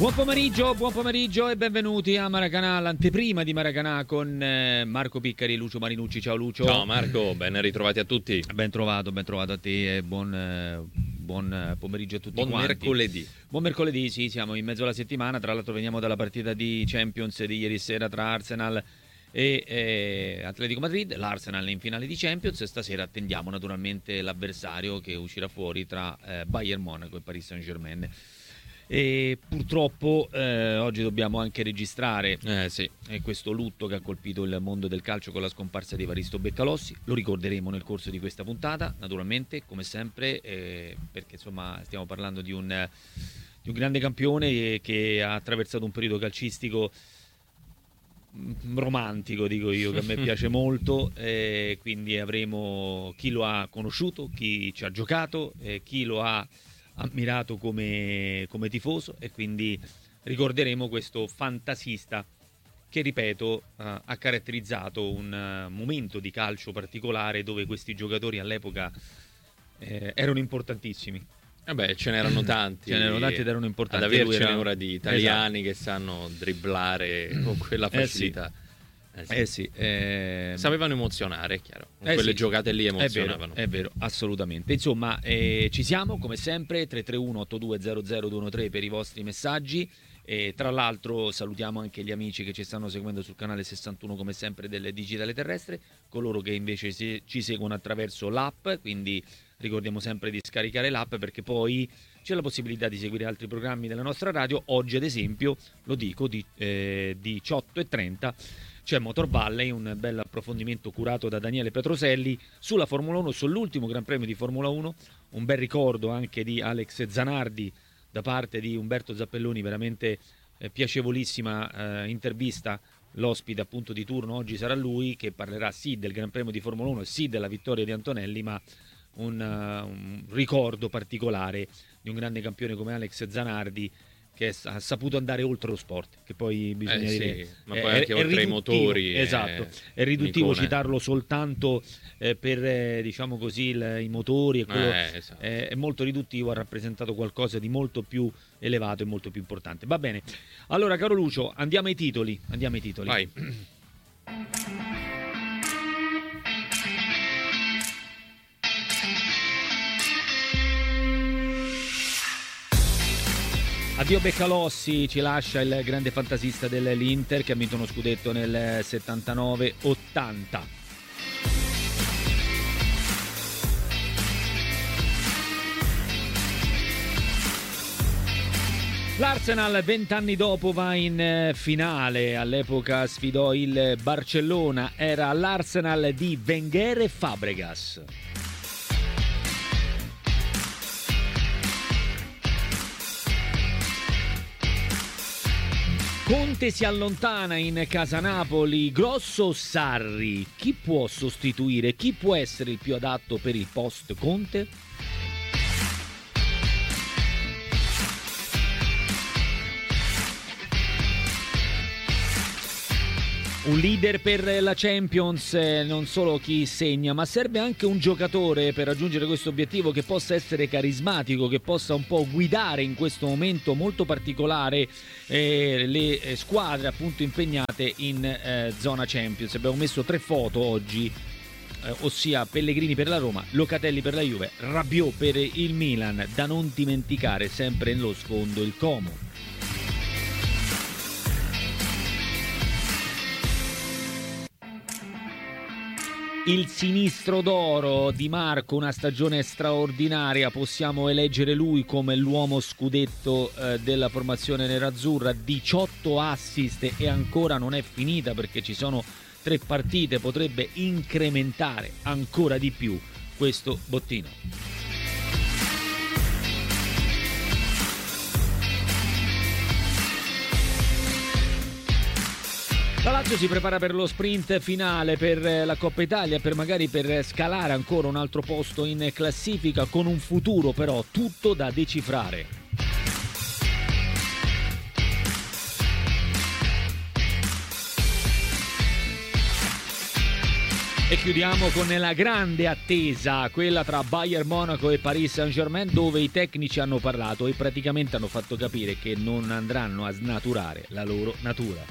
Buon pomeriggio e benvenuti a Maracanà, l'anteprima di Maracanà con Marco Piccari e Lucio Marinucci. Ciao Lucio. Ciao Marco, ben ritrovati a tutti. Ben trovato a te e buon pomeriggio a tutti quanti. Mercoledì. Buon mercoledì, sì, siamo in mezzo alla settimana. Tra l'altro veniamo dalla partita di Champions di ieri sera tra Arsenal e Atletico Madrid. L'Arsenal è in finale di Champions e stasera attendiamo naturalmente l'avversario che uscirà fuori tra Bayern Monaco e Paris Saint-Germain. E purtroppo oggi dobbiamo anche registrare questo lutto che ha colpito il mondo del calcio con la scomparsa di Evaristo Beccalossi. Lo ricorderemo nel corso di questa puntata, naturalmente, come sempre, perché insomma stiamo parlando di un grande campione che ha attraversato un periodo calcistico romantico, dico io, che a me piace molto, quindi avremo chi lo ha conosciuto, chi ci ha giocato, chi lo ha ammirato come tifoso, e quindi ricorderemo questo fantasista che, ripeto, ha caratterizzato un momento di calcio particolare dove questi giocatori all'epoca erano importantissimi. Ce n'erano tanti. ed erano importanti. Ad avercene ora di italiani che sanno dribblare con quella facilità. Sapevano emozionare, è chiaro. Quelle giocate lì emozionavano. È vero, assolutamente. Insomma, ci siamo come sempre, 331-8200-213 per i vostri messaggi. E tra l'altro salutiamo anche gli amici che ci stanno seguendo sul canale 61 come sempre del Digitale Terrestre, coloro che invece ci seguono attraverso l'app, quindi ricordiamo sempre di scaricare l'app, perché poi c'è la possibilità di seguire altri programmi della nostra radio. Oggi ad esempio, lo dico, di 18:30 c'è Motor Valley, un bel approfondimento curato da Daniele Petroselli sulla Formula 1, sull'ultimo Gran Premio di Formula 1, un bel ricordo anche di Alex Zanardi da parte di Umberto Zappelloni, veramente piacevolissima intervista. L'ospite appunto di turno oggi sarà lui, che parlerà sì del Gran Premio di Formula 1, sì della vittoria di Antonelli, ma un ricordo particolare di un grande campione come Alex Zanardi, che ha saputo andare oltre lo sport, che poi bisogna dire, ma poi anche oltre i motori. Esatto, è riduttivo citarlo soltanto per diciamo così i motori e quello, è molto riduttivo. Ha rappresentato qualcosa di molto più elevato e molto più importante. Va bene, allora caro Lucio, andiamo ai titoli. Vai. Addio Beccalossi, ci lascia il grande fantasista dell'Inter che ha vinto uno scudetto nel 79-80. L'Arsenal 20 anni dopo va in finale. All'epoca sfidò il Barcellona, era l'Arsenal di Wenger e Fabregas. Conte si allontana in casa Napoli. Grosso o Sarri? Chi può sostituire? Chi può essere il più adatto per il post Conte? Un leader per la Champions, non solo chi segna, ma serve anche un giocatore per raggiungere questo obiettivo, che possa essere carismatico, che possa un po' guidare in questo momento molto particolare le squadre appunto impegnate in zona Champions. Abbiamo messo 3 foto oggi, ossia Pellegrini per la Roma, Locatelli per la Juve, Rabiot per il Milan, da non dimenticare sempre nello sfondo il Como. Il sinistro d'oro Di Marco, una stagione straordinaria, possiamo eleggere lui come l'uomo scudetto della formazione nerazzurra. 18 assist e ancora non è finita, perché ci sono 3 partite, potrebbe incrementare ancora di più questo bottino. La Lazio si prepara per lo sprint finale per la Coppa Italia, magari per scalare ancora un altro posto in classifica, con un futuro però tutto da decifrare. E chiudiamo con la grande attesa, quella tra Bayern Monaco e Paris Saint-Germain, dove i tecnici hanno parlato e praticamente hanno fatto capire che non andranno a snaturare la loro natura.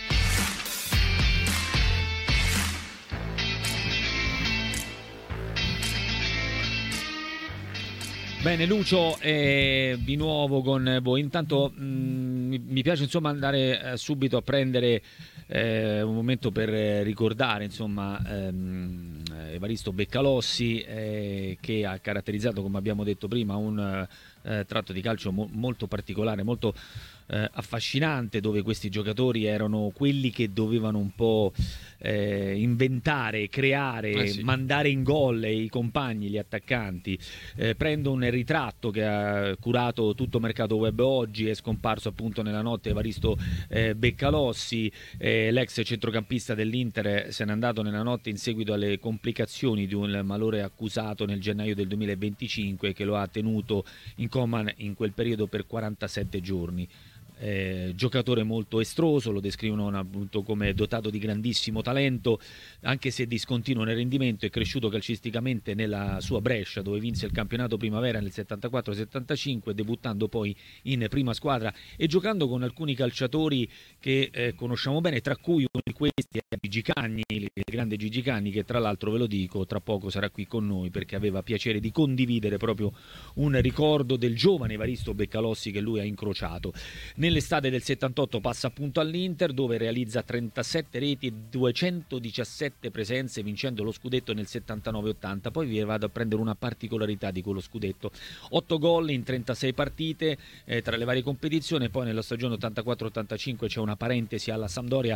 Bene Lucio, di nuovo con voi. Intanto mi piace insomma andare subito a prendere un momento per ricordare insomma Evaristo Beccalossi, che ha caratterizzato, come abbiamo detto prima, un tratto di calcio molto particolare, molto affascinante, dove questi giocatori erano quelli che dovevano un po' inventare, creare, sì. mandare in gol i compagni, gli attaccanti. Prendo un ritratto che ha curato tutto Mercato Web oggi, è scomparso appunto nella notte Evaristo Beccalossi, l'ex centrocampista dell'Inter, se n'è andato nella notte in seguito alle complicazioni di un malore accusato nel gennaio del 2025 che lo ha tenuto in coma in quel periodo per 47 giorni. Giocatore molto estroso, lo descrivono appunto come dotato di grandissimo talento, anche se discontinuo nel rendimento. È cresciuto calcisticamente nella sua Brescia, dove vinse il campionato primavera nel 74-75, debuttando poi in prima squadra e giocando con alcuni calciatori che conosciamo bene, tra cui uno di questi è Gigi Cagni, il grande Gigi Cagni, che tra l'altro, ve lo dico, tra poco sarà qui con noi perché aveva piacere di condividere proprio un ricordo del giovane Evaristo Beccalossi che lui ha incrociato. Nell'estate del 78 passa appunto all'Inter, dove realizza 37 reti e 217 presenze, vincendo lo scudetto nel 79-80. Poi vi vado a prendere una particolarità di quello scudetto: 8 gol in 36 partite tra le varie competizioni. Poi nella stagione 84-85 c'è una parentesi alla Sampdoria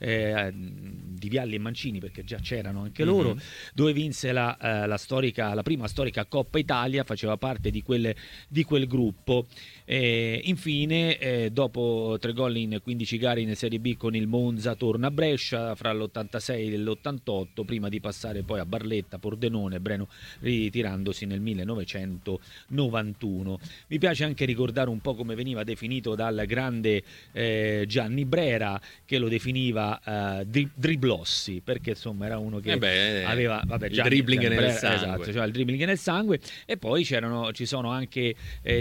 di Vialli e Mancini, perché già c'erano anche loro, dove vinse la prima storica Coppa Italia, faceva parte di quel gruppo. Infine, dopo 3 gol in 15 gare in Serie B con il Monza, torna a Brescia fra l'86 e l'88, prima di passare poi a Barletta, Pordenone e Breno, ritirandosi nel 1991. Mi piace anche ricordare un po' come veniva definito dal grande Gianni Brera, che lo definiva driblossi, perché insomma era uno che aveva il dribbling nel sangue. Esatto, cioè il dribbling nel sangue. E poi ci sono anche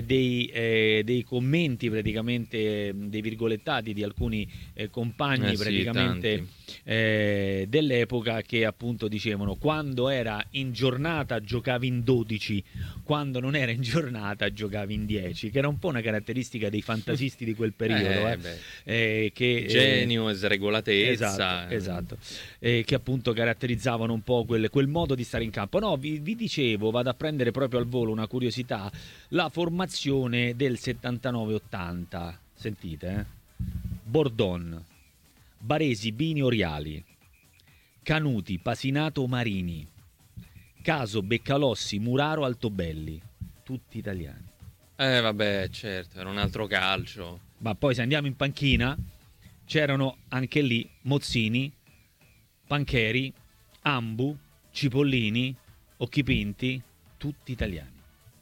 dei commenti, praticamente dei virgolettati di alcuni compagni praticamente dell'epoca, che appunto dicevano: quando era in giornata giocavi in 12, quando non era in giornata giocavi in 10, che era un po' una caratteristica dei fantasisti di quel periodo, che genio e sregolatezza, esatto, che appunto caratterizzavano un po' quel modo di stare in campo. No, vi dicevo, vado a prendere proprio al volo una curiosità: la formazione del 79-80, sentite, Bordon, Baresi, Bini, Oriali, Canuti, Pasinato, Marini, Caso, Beccalossi, Muraro, Altobelli, tutti italiani. Vabbè, certo, era un altro calcio. Ma poi se andiamo in panchina c'erano anche lì Mozzini, Pancheri, Ambu, Cipollini, Occhipinti, tutti italiani.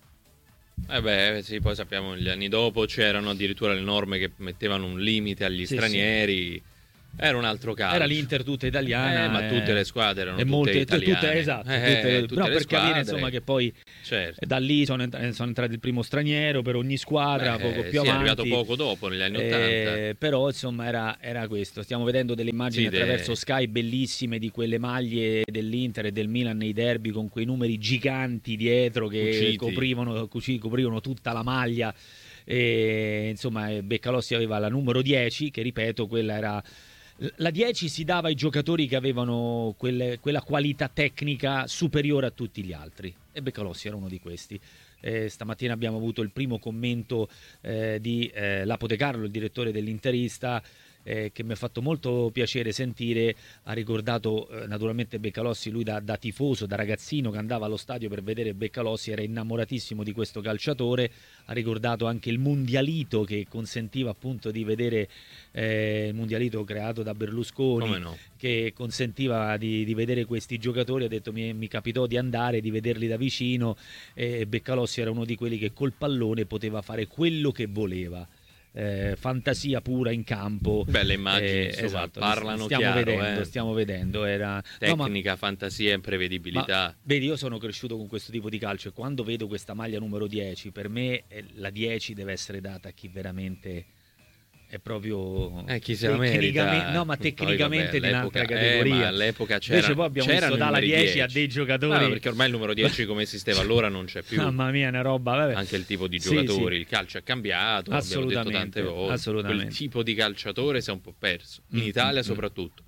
Sì, poi sappiamo gli anni dopo c'erano addirittura le norme che mettevano un limite agli stranieri. Sì. Era un altro calcio. Era l'Inter tutta italiana, ma tutte le squadre erano tutte italiane. Tutte per capire insomma che poi da lì sono entrati il primo straniero per ogni squadra, poco più avanti. È arrivato poco dopo, negli anni 80. Però insomma era questo. Stiamo vedendo delle immagini attraverso Sky bellissime di quelle maglie dell'Inter e del Milan nei derby, con quei numeri giganti dietro che coprivano tutta la maglia. Insomma, Beccalossi aveva la numero 10, che ripeto, quella era... La 10 si dava ai giocatori che avevano quella qualità tecnica superiore a tutti gli altri, e Beccalossi era uno di questi. Stamattina abbiamo avuto il primo commento di Lapo De Carlo, il direttore dell'Interista, che mi ha fatto molto piacere sentire. Ha ricordato naturalmente Beccalossi, lui da tifoso, da ragazzino che andava allo stadio per vedere Beccalossi, era innamoratissimo di questo calciatore. Ha ricordato anche il Mundialito, che consentiva appunto di vedere il Mundialito creato da Berlusconi, che consentiva di vedere questi giocatori. Ha detto mi capitò di andare, di vederli da vicino, e Beccalossi era uno di quelli che col pallone poteva fare quello che voleva. fantasia pura in campo. Belle immagini, insomma, esatto, parlano stiamo vedendo. Era tecnica, fantasia e imprevedibilità. Vedi, io sono cresciuto con questo tipo di calcio e quando vedo questa maglia numero 10, per me la 10 deve essere data a chi veramente è proprio chi se la merita. No, ma tecnicamente poi, di un'altra categoria. Ma all'epoca c'era, invece poi abbiamo visto dalla 10 a dei giocatori. No, perché ormai il numero 10 come esisteva allora non c'è più. Mamma mia, una roba, vabbè. Anche il tipo di giocatori, il calcio è cambiato, abbiamo detto tante volte. Assolutamente. Quel tipo di calciatore si è un po' perso, in Italia soprattutto.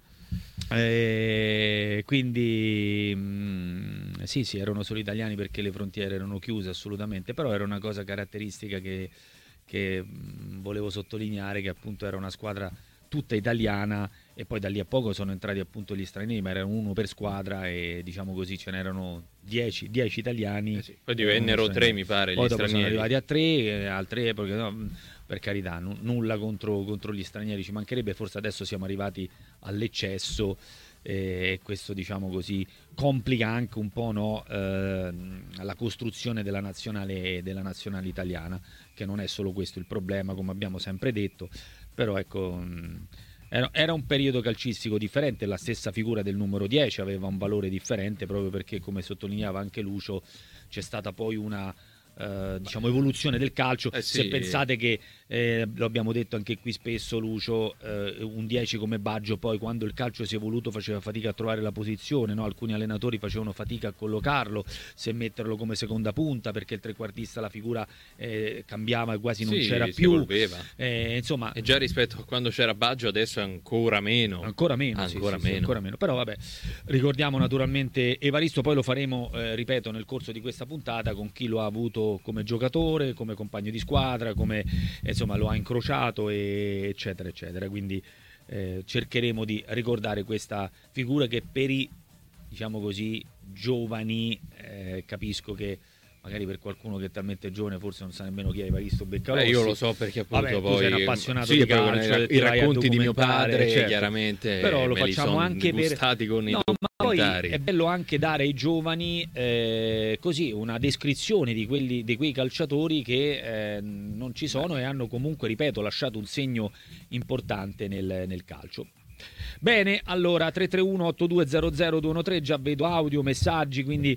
Quindi sì, erano solo italiani perché le frontiere erano chiuse, assolutamente, però era una cosa caratteristica che volevo sottolineare, che appunto era una squadra tutta italiana, e poi da lì a poco sono entrati appunto gli stranieri, ma erano uno per squadra e diciamo così ce n'erano 10 italiani. Sì. Poi divennero 3 mi pare poi gli dopo stranieri. sono arrivati a 3, altre epoche, no, per carità, nulla contro gli stranieri, ci mancherebbe, forse adesso siamo arrivati all'eccesso e questo, diciamo così, complica anche un po', no, la costruzione della nazionale italiana, che non è solo questo il problema, come abbiamo sempre detto, però ecco, era un periodo calcistico differente, la stessa figura del numero 10 aveva un valore differente proprio perché, come sottolineava anche Lucio, c'è stata poi una diciamo evoluzione del calcio. Sì. Se pensate che lo abbiamo detto anche qui spesso, Lucio, un 10 come Baggio poi quando il calcio si è evoluto faceva fatica a trovare la posizione, no? Alcuni allenatori facevano fatica a collocarlo, se metterlo come seconda punta, perché il trequartista la figura cambiava e quasi non c'era più, insomma, e già rispetto a quando c'era Baggio adesso è ancora meno, ancora meno. Però vabbè, ricordiamo naturalmente Evaristo, poi lo faremo ripeto nel corso di questa puntata con chi lo ha avuto come giocatore, come compagno di squadra, come insomma lo ha incrociato, eccetera eccetera, quindi cercheremo di ricordare questa figura che per i, diciamo così, giovani, capisco che magari per qualcuno che è talmente giovane forse non sa nemmeno chi è Evaristo Beccalossi. Io lo so perché appunto poi tu sei un appassionato di calcio, i racconti di mio padre, certo, chiaramente, però lo facciamo anche per con i poi è bello anche dare ai giovani così una descrizione di quei calciatori che non ci sono e hanno comunque, ripeto, lasciato un segno importante nel calcio. Bene, allora 331-8200-213, già vedo audio, messaggi, quindi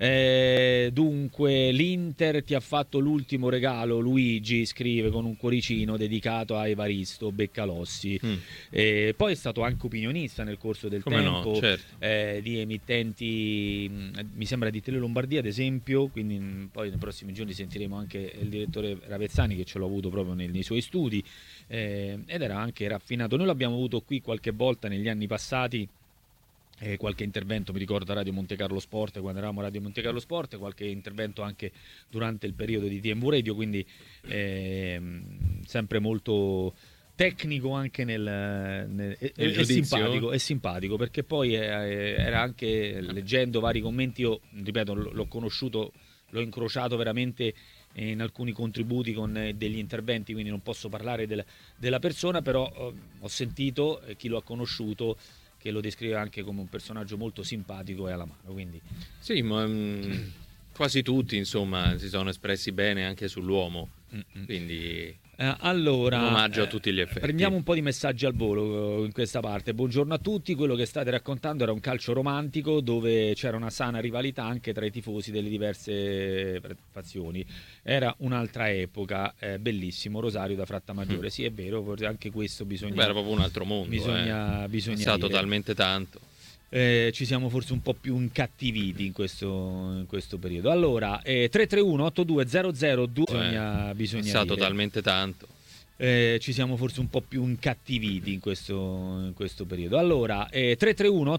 dunque l'Inter ti ha fatto l'ultimo regalo, Luigi scrive con un cuoricino dedicato a Evaristo Beccalossi. Poi è stato anche opinionista nel corso del tempo, no, certo. Di emittenti, mi sembra di Tele Lombardia ad esempio, quindi poi nei prossimi giorni sentiremo anche il direttore Ravezzani, che ce l'ho avuto proprio nei suoi studi, ed era anche raffinato. Noi l'abbiamo avuto qui qualche volta negli anni passati, qualche intervento, mi ricordo a Radio Monte Carlo Sport, quando eravamo a Radio Monte Carlo Sport, qualche intervento anche durante il periodo di TMV Radio, quindi sempre molto tecnico anche è simpatico perché poi era anche, leggendo vari commenti, io ripeto l'ho conosciuto, l'ho incrociato veramente in alcuni contributi con degli interventi, quindi non posso parlare della persona, però ho sentito chi lo ha conosciuto che lo descrive anche come un personaggio molto simpatico e alla mano, quindi sì, ma quasi tutti insomma si sono espressi bene anche sull'uomo, quindi allora, un omaggio a tutti gli effetti. Prendiamo un po' di messaggi al volo in questa parte. Buongiorno a tutti, quello che state raccontando era un calcio romantico dove c'era una sana rivalità anche tra i tifosi delle diverse fazioni. Era un'altra epoca, bellissimo, Rosario da Frattamaggiore. Sì, è vero, forse anche questo bisogna... era proprio un altro mondo, bisogna sa talmente tanto. Ci siamo forse un po' più incattiviti in questo periodo. Allora 331-8200-213 bisogna sa dire. Totalmente tanto. Ci siamo forse un po' più incattiviti in questo periodo. Allora 331